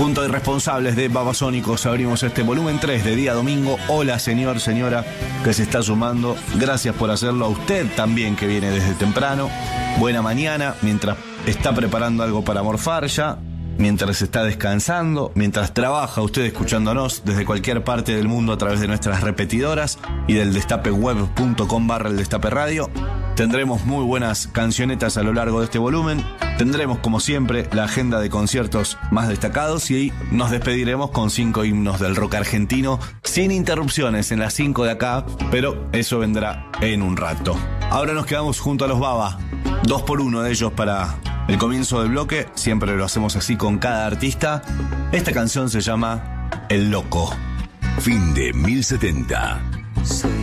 Junto a responsables de Babasónicos abrimos este volumen 3 de día domingo. Hola señor, señora que se está sumando. Gracias por hacerlo. A usted también que viene desde temprano. Buena mañana mientras está preparando algo para morfar ya. Mientras está descansando, mientras trabaja usted escuchándonos desde cualquier parte del mundo a través de nuestras repetidoras y del destapeweb.com/el Destape Radio. Tendremos muy buenas cancionetas a lo largo de este volumen. Tendremos, como siempre, la agenda de conciertos más destacados y nos despediremos con 5 himnos del rock argentino sin interrupciones en las 5 de acá, pero eso vendrá en un rato. Ahora nos quedamos junto a los Baba, 2 por 1 de ellos para el comienzo del bloque. Siempre lo hacemos así con cada artista. Esta canción se llama El Loco. Fin de 1070.